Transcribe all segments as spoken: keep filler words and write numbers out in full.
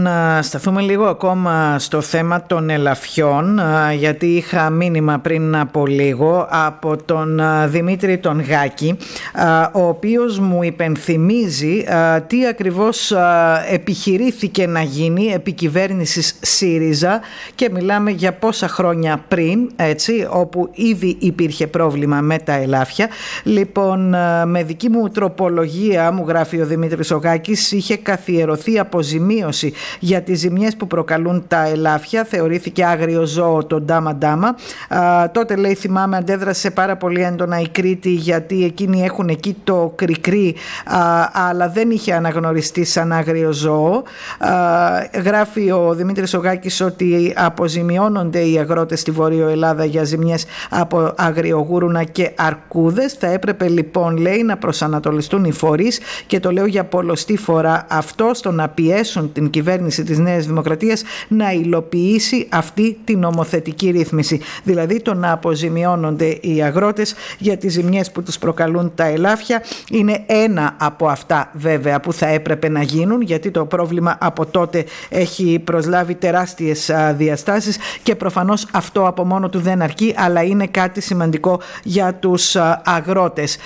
να σταθούμε λίγο ακόμα στο θέμα των ελαφιών, γιατί είχα μήνυμα πριν από λίγο από τον Δημήτρη τον Γάκη, ο οποίος μου υπενθυμίζει τι ακριβώς επιχειρήθηκε να γίνει επί κυβέρνησης ΣΥΡΙΖΑ, και μιλάμε για πόσα χρόνια πριν, έτσι, όπου ήδη υπήρχε πρόβλημα με τα ελάφια. Λοιπόν, με δική μου τροπολογία, μου γράφει ο Δημήτρης ο Γάκης, είχε καθιερωθεί αποζημίωση για τις ζημιές που προκαλούν τα ελάφια. Θεωρήθηκε άγριο ζώο το ντάμα ντάμα. Α, τότε, λέει, θυμάμαι, αντέδρασε πάρα πολύ έντονα η Κρήτη, γιατί εκείνοι έχουν εκεί το κρικρί, α, αλλά δεν είχε αναγνωριστεί σαν άγριο ζώο. Α, γράφει ο Δημήτρης ο Γάκης ότι αποζημιώνονται οι αγρότες στη Βόρειο Ελλάδα για ζημιές από αγριογούρουνα και αρκούδες. Θα έπρεπε λοιπόν, λέει, να προσανατολιστούν οι φορείς, και το λέω για πολλοστή φορά αυτό, στο να πιέσουν την κυβέρνηση της Νέας Δημοκρατίας να υλοποιήσει αυτή την νομοθετική ρύθμιση. Δηλαδή το να αποζημιώνονται οι αγρότες για τις ζημιές που τους προκαλούν τα ελάφια είναι ένα από αυτά, βέβαια, που θα έπρεπε να γίνουν, γιατί το πρόβλημα από τότε έχει προσλάβει τεράστιες διαστάσεις και προφανώς αυτό από μόνο του δεν αρκεί, αλλά είναι κάτι σημαντικό για τους αγρότες.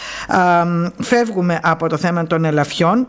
Φεύγουμε από το θέμα των ελαφιών.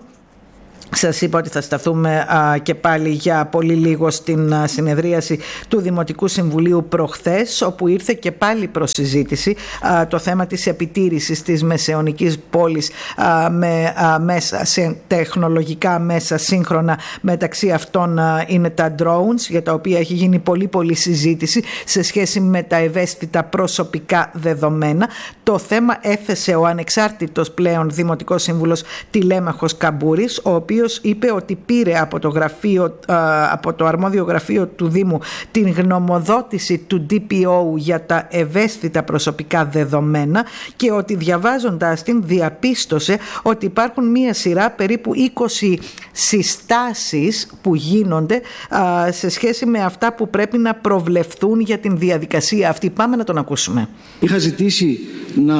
Σας είπα ότι θα σταθούμε α, και πάλι για πολύ λίγο στην α, συνεδρίαση του Δημοτικού Συμβουλίου προχθές, όπου ήρθε και πάλι προς συζήτηση α, το θέμα της επιτήρησης της μεσαιωνικής πόλης α, με α, μέσα, σε τεχνολογικά μέσα σύγχρονα. Μεταξύ αυτών α, είναι τα drones, για τα οποία έχει γίνει πολύ πολύ συζήτηση σε σχέση με τα ευαίσθητα προσωπικά δεδομένα. Το θέμα έθεσε ο ανεξάρτητος πλέον Δημοτικός Σύμβουλος Τηλέμαχος Καμπούρης, ο οποίος είπε ότι πήρε από το, γραφείο, από το αρμόδιο γραφείο του Δήμου την γνωμοδότηση του ντι πι ο για τα ευαίσθητα προσωπικά δεδομένα, και ότι διαβάζοντας την διαπίστωσε ότι υπάρχουν μία σειρά περίπου είκοσι συστάσεις που γίνονται σε σχέση με αυτά που πρέπει να προβλεφθούν για την διαδικασία αυτή. Πάμε να τον ακούσουμε. Είχα ζητήσει να,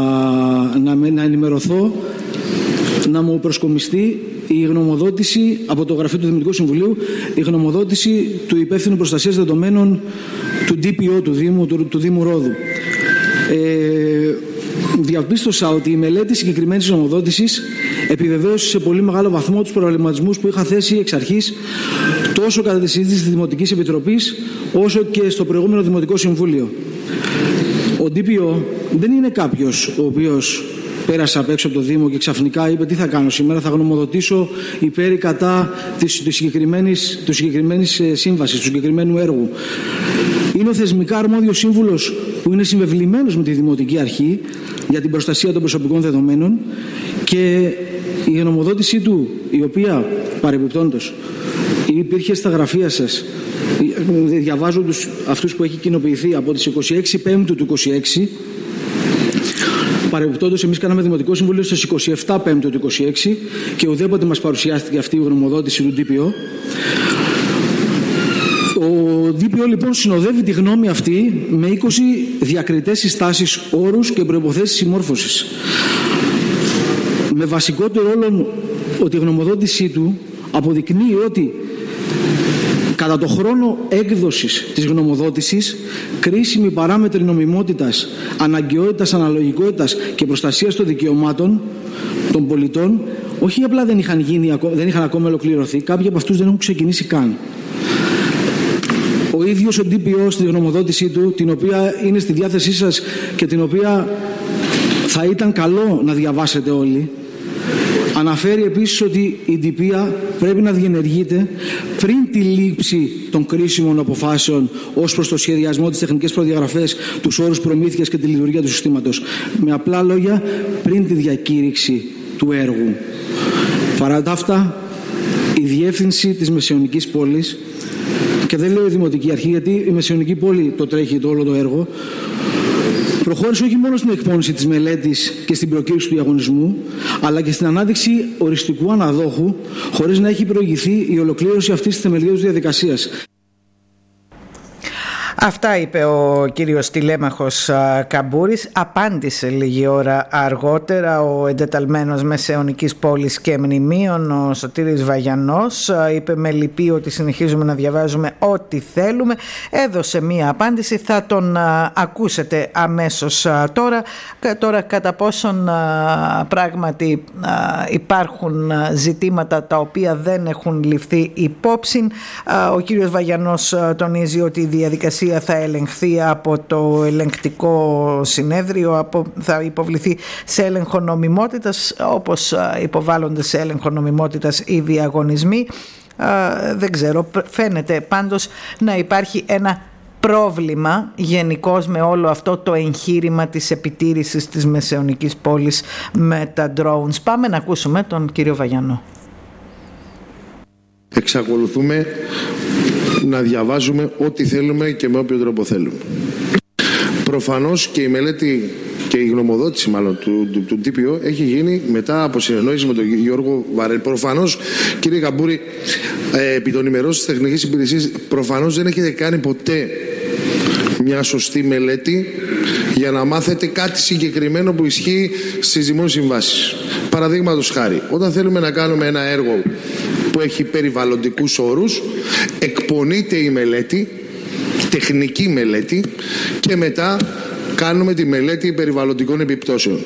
να, να ενημερωθώ, να μου προσκομιστεί η γνωμοδότηση από το γραφείο του Δημοτικού Συμβουλίου, η γνωμοδότηση του υπεύθυνου προστασίας δεδομένων του ντι πι ο του Δήμου, του, του Δήμου Ρόδου. Ε, διαπίστωσα ότι η μελέτη συγκεκριμένης γνωμοδότησης επιβεβαίωσε σε πολύ μεγάλο βαθμό τους προβληματισμούς που είχα θέσει εξ αρχής, τόσο κατά τη συζήτηση της Δημοτικής Επιτροπής, όσο και στο προηγούμενο Δημοτικό Συμβούλιο. Ο ντι πι ο δεν είναι κάποιος ο οποίος πέρασε απ' έξω από το Δήμο και ξαφνικά είπε τι θα κάνω σήμερα, θα γνωμοδοτήσω υπέρ ή κατά της, της συγκεκριμένης, της συγκεκριμένης σύμβασης, του συγκεκριμένου έργου. Είναι ο θεσμικά αρμόδιος σύμβουλος που είναι συμβεβλημένος με τη Δημοτική Αρχή για την προστασία των προσωπικών δεδομένων, και η γνωμοδότησή του, η οποία παρεμπιπτόντως υπήρχε στα γραφεία σας, διαβάζω τους, αυτούς που έχει κοινοποιηθεί από τις είκοσι έξι Πέμπτου του είκοσι έξι. Παρεμπιπτόντως, εμείς κάναμε Δημοτικό Συμβούλιο στις είκοσι επτά Πέμπτου του είκοσι έξι και ουδέποτε μας παρουσιάστηκε αυτή η γνωμοδότηση του ντι πι ο. Ο ντι πι ο λοιπόν συνοδεύει τη γνώμη αυτή με είκοσι διακριτές συστάσεις, όρους και προϋποθέσεις συμμόρφωσης. Με βασικότερο όλο ότι η γνωμοδότησή του αποδεικνύει ότι κατά το χρόνο έκδοσης της γνωμοδότησης, κρίσιμοι παράμετροι νομιμότητας, αναγκαιότητας, αναλογικότητας και προστασίας των δικαιωμάτων των πολιτών όχι απλά δεν είχαν, γίνει, δεν είχαν ακόμα ολοκληρωθεί, κάποιοι από αυτούς δεν έχουν ξεκινήσει καν. Ο ίδιος ο ντι πι ο στη γνωμοδότησή του, την οποία είναι στη διάθεσή σας και την οποία θα ήταν καλό να διαβάσετε όλοι, αναφέρει επίσης ότι η ΔΠΙΑ πρέπει να διενεργείται πριν τη λήψη των κρίσιμων αποφάσεων ως προς το σχεδιασμό, τις τεχνικές προδιαγραφές, τους όρους προμήθειας και τη λειτουργία του συστήματος. Με απλά λόγια, πριν τη διακήρυξη του έργου. Παρά τα αυτά, η διεύθυνση της Μεσαιωνικής Πόλης, και δεν λέω η Δημοτική Αρχή, γιατί η Μεσαιωνική Πόλη το τρέχει το όλο το έργο, προχώρησε όχι μόνο στην εκπόνηση της μελέτης και στην προκήρυξη του διαγωνισμού, αλλά και στην ανάδειξη οριστικού αναδόχου, χωρίς να έχει προηγηθεί η ολοκλήρωση αυτής της θεμελιώδους διαδικασίας. Αυτά είπε ο κύριος τηλέμαχος Καμπούρης. Απάντησε λίγη ώρα αργότερα ο εντεταλμένος Μεσαιωνικής Πόλης και Μνημείων, ο Σωτήρης Βαγιανός. Είπε με λυπεί ότι συνεχίζουμε να διαβάζουμε ό,τι θέλουμε. Έδωσε μία απάντηση, θα τον α, ακούσετε αμέσως α, τώρα. Τώρα κατά πόσον α, πράγματι α, υπάρχουν ζητήματα τα οποία δεν έχουν ληφθεί υπόψη. Α, ο κύριος Βαγιανός α, τονίζει ότι η διαδικασία θα ελεγχθεί από το ελεγκτικό συνέδριο, από, θα υποβληθεί σε έλεγχο νομιμότητας, όπως υποβάλλονται σε έλεγχο νομιμότητας οι διαγωνισμοί. Δεν ξέρω, φαίνεται πάντως να υπάρχει ένα πρόβλημα γενικώς με όλο αυτό το εγχείρημα της επιτήρησης της Μεσαιωνικής Πόλης με τα drones. Πάμε να ακούσουμε τον κύριο Βαγιανό. Εξακολουθούμε να διαβάζουμε ό,τι θέλουμε και με όποιο τρόπο θέλουμε. Προφανώς και η μελέτη και η γνωμοδότηση μάλλον του, του, του ντι πι ο έχει γίνει μετά από συνεννόηση με τον Γιώργο Βαρέλ. Προφανώς, κύριε Καμπούρη, ε, επί των ημερών της τεχνικής υπηρεσίας, προφανώς δεν έχετε κάνει ποτέ μια σωστή μελέτη για να μάθετε κάτι συγκεκριμένο που ισχύει στις δημόσιες συμβάσεις. Παραδείγματος χάρη, όταν θέλουμε να κάνουμε ένα έργο που έχει περιβαλλοντικούς όρους, εκπονείται η μελέτη, τεχνική μελέτη, και μετά κάνουμε τη μελέτη περιβαλλοντικών επιπτώσεων.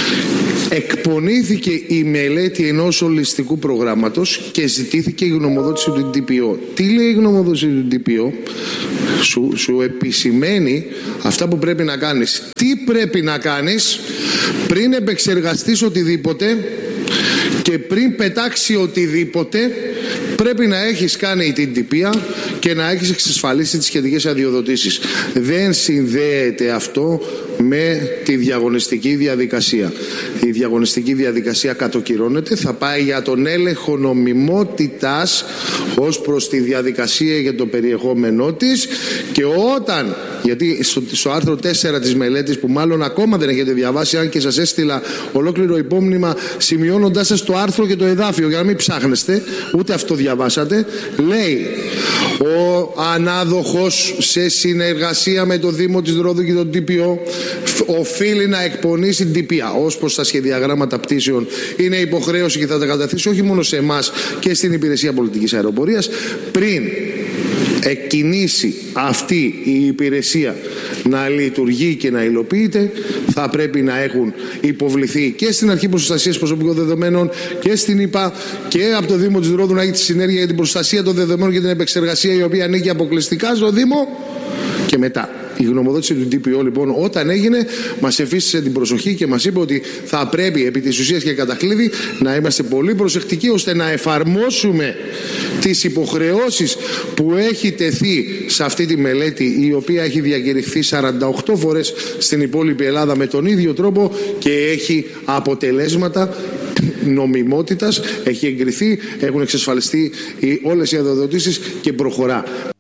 Εκπονήθηκε η μελέτη ενός ολιστικού προγράμματος και ζητήθηκε η γνωμοδότηση του ντι πι ο. Τι λέει η γνωμοδότηση του ντι πι ο? Σου, σου επισημαίνει αυτά που πρέπει να κάνεις. Τι πρέπει να κάνεις πριν επεξεργαστείς οτιδήποτε και πριν πετάξει οτιδήποτε. Πρέπει να έχεις κάνει την τυπία και να έχεις εξασφαλίσει τις σχετικές αδειοδοτήσεις. Δεν συνδέεται αυτό με τη διαγωνιστική διαδικασία. Η διαγωνιστική διαδικασία κατοκυρώνεται, θα πάει για τον έλεγχο νομιμότητας ως προς τη διαδικασία για το περιεχόμενό της, και όταν, γιατί στο, στο άρθρο τέσσερα της μελέτης, που μάλλον ακόμα δεν έχετε διαβάσει, αν και σας έστειλα ολόκληρο υπόμνημα σημειώνοντάς σας το άρθρο και το εδάφιο για να μην ψάχνεστε, ούτε αυτό διαβάσατε, λέει: ο ανάδοχος σε συνεργασία με το Δήμο της Ρόδου και τον ντι πι ο οφείλει να εκπονήσει την τυπία. Ως προς τα σχεδιαγράμματα πτήσεων είναι υποχρέωση και θα τα καταθέσει όχι μόνο σε εμάς και στην Υπηρεσία Πολιτικής Αεροπορίας. Πριν εκκινήσει αυτή η υπηρεσία να λειτουργεί και να υλοποιείται, θα πρέπει να έχουν υποβληθεί και στην Αρχή Προστασίας Προσωπικών Δεδομένων και στην ΙΠΑ και από το Δήμο της Ρόδου να έχει τη συνέργεια για την προστασία των δεδομένων και την επεξεργασία, η οποία ανήκει αποκλειστικά στο Δήμο. Και μετά η γνωμοδότηση του ντι πι ο, λοιπόν, όταν έγινε, μας εφίστησε την προσοχή και μας είπε ότι θα πρέπει επί της ουσίας και κατακλείδη να είμαστε πολύ προσεκτικοί ώστε να εφαρμόσουμε τις υποχρεώσεις που έχει τεθεί σε αυτή τη μελέτη, η οποία έχει διακηρυχθεί σαράντα οκτώ φορές στην υπόλοιπη Ελλάδα με τον ίδιο τρόπο και έχει αποτελέσματα νομιμότητας, έχει εγκριθεί, έχουν εξασφαλιστεί όλες οι αδειοδοτήσεις και προχωρά.